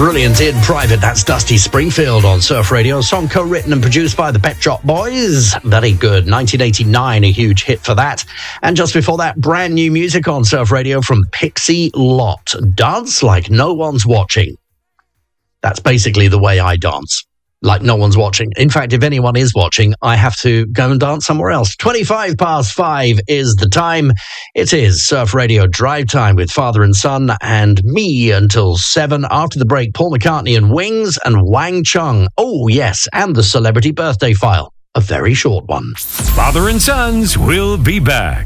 Brilliant in Private. That's Dusty Springfield on Surf Radio. A song co-written and produced by the Pet Shop Boys. Very good. 1989, a huge hit for that. And just before that, brand new music on Surf Radio from Pixie Lott. Dance like no one's watching. That's basically the way I dance. Like no one's watching. In fact, if anyone is watching, I have to go and dance somewhere else. 5:25 is the time. It is Surf Radio Drive Time with Father and Son and me until 7. After the break, Paul McCartney and Wings and Wang Chung. Oh, yes, and the Celebrity Birthday File. A very short one. Father and Sons will be back.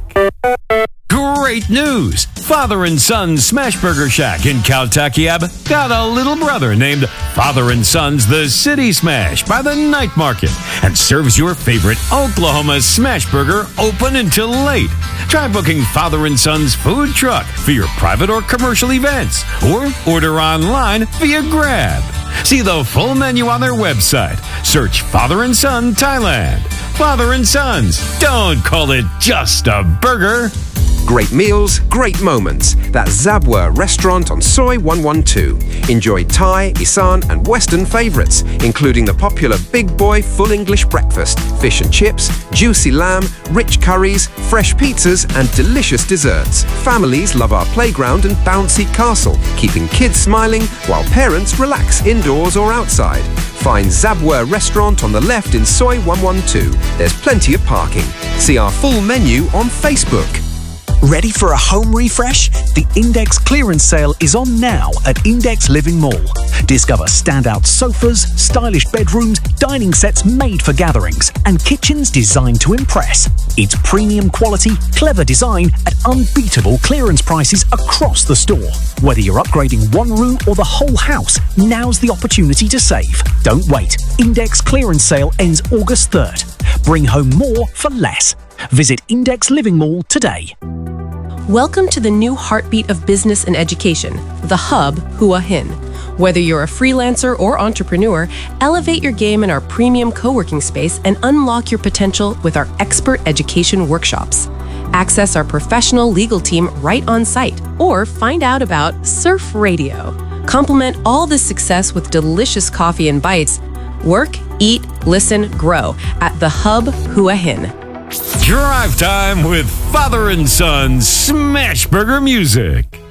Great news! Father and Son's Smash Burger Shack in Caltakiab got a little brother named Father and Son's The City Smash by the Night Market and serves your favorite Oklahoma smash burger open until late. Try booking Father and Son's food truck for your private or commercial events or order online via Grab. See the full menu on their website. Search Father and Son Thailand. Father and Sons. Don't call it just a burger. Great meals, great moments. That's Zabwa Restaurant on Soi 112. Enjoy Thai, Isan and Western favourites, including the popular Big Boy Full English Breakfast, fish and chips, juicy lamb, rich curries, fresh pizzas and delicious desserts. Families love our playground and bouncy castle, keeping kids smiling while parents relax indoors or outside. Find Zabwa Restaurant on the left in Soi 112. There's plenty of parking. See our full menu on Facebook. Ready for a home refresh? The Index clearance sale is on now at Index Living Mall. Discover standout sofas, stylish bedrooms, dining sets made for gatherings, and kitchens designed to impress. It's premium quality, clever design at unbeatable clearance prices across the store. Whether you're upgrading one room or the whole house, now's the opportunity to save. Don't wait. Index clearance sale ends August 3rd. Bring home more for less. Visit Index Living Mall today. Welcome to the new heartbeat of business and education, the Hub Hua Hin. Whether you're a freelancer or entrepreneur, elevate your game in our premium co-working space and unlock your potential with our expert education workshops. Access our professional legal team right on site or find out about Surf Radio. Complement all this success with delicious coffee and bites. Work, eat, listen, grow at the Hub Hua Hin. Drive Time with Father and Son Smash Burger Music.